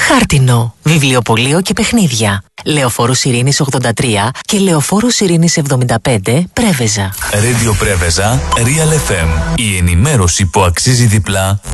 Χάρτινο, βιβλιοπωλείο και παιχνίδια. Λεωφόρος Ειρήνης 83 και Λεωφόρος Ειρήνης 75, Πρέβεζα. Radio Πρέβεζα, Real FM. Η ενημέρωση που αξίζει διπλά.